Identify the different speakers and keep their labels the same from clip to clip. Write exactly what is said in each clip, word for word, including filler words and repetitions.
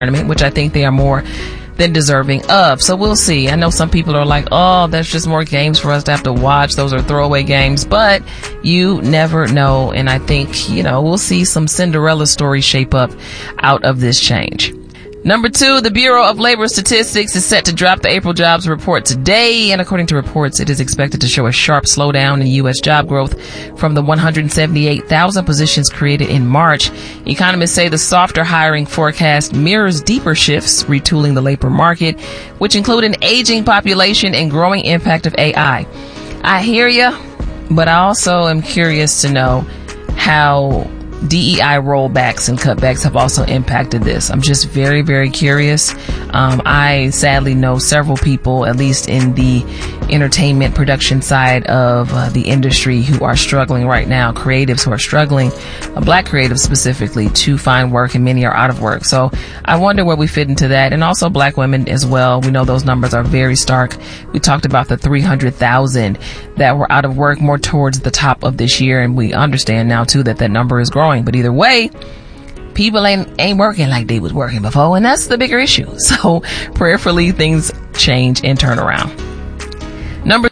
Speaker 1: tournament, which I think they are more than deserving of. So we'll see. I know some people are like, oh, that's just more games for us to have to watch. Those are throwaway games, but you never know. And I think, you know, we'll see some Cinderella stories shape up out of this change. Number two, the Bureau of Labor Statistics is set to drop the April jobs report today, and according to reports, it is expected to show a sharp slowdown in U S job growth from the one hundred seventy-eight thousand positions created in March. Economists say the softer hiring forecast mirrors deeper shifts, retooling the labor market, which include an aging population and growing impact of A I. I hear you, but I also am curious to know how D E I rollbacks and cutbacks have also impacted this. I'm just very, very curious. Um, I sadly know several people, at least in the entertainment production side of uh, the industry, who are struggling right now, creatives who are struggling, uh, black creatives specifically, to find work, and many are out of work. So I wonder where we fit into that, and also black women as well. We know those numbers are very stark. We talked about the three hundred thousand that were out of work more towards the top of this year, and we understand now too that that number is growing. But either way, people ain't ain't working like they was working before, and that's the bigger issue. So prayerfully things change and turn around. Number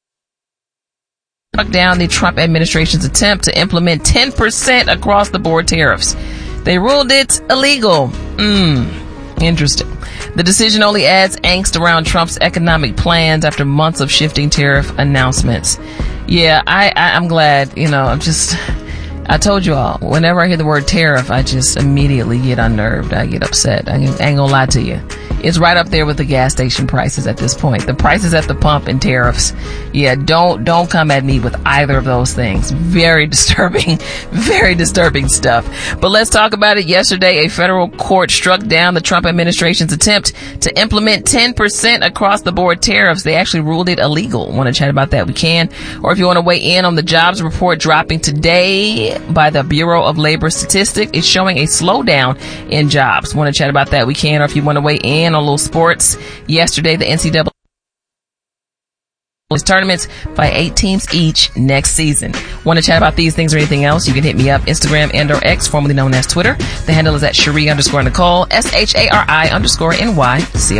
Speaker 1: struck down the Trump administration's attempt to implement ten percent across the board tariffs. They ruled it illegal. Hmm, interesting. The decision only adds angst around Trump's economic plans after months of shifting tariff announcements. Yeah, I, I I'm glad, you know, I'm just I told you all, whenever I hear the word tariff, I just immediately get unnerved. I get upset. I ain't gonna lie to you. It's right up there with the gas station prices at this point. The prices at the pump and tariffs. Yeah, don't, don't come at me with either of those things. Very disturbing, very disturbing stuff. But let's talk about it. Yesterday, a federal court struck down the Trump administration's attempt to implement ten percent across the board tariffs. They actually ruled it illegal. Want to chat about that? We can. Or if you want to weigh in on the jobs report dropping today by the Bureau of Labor Statistics, it's showing a slowdown in jobs. Want to chat about that? We can. Or if you want to weigh in on a little sports, yesterday the N C double A tournaments by eight teams each next season. Want to chat about these things or anything else? You can hit me up, Instagram and or X, formerly known as Twitter. The handle is at Cherie underscore Nicole, S H A R I underscore N Y C O.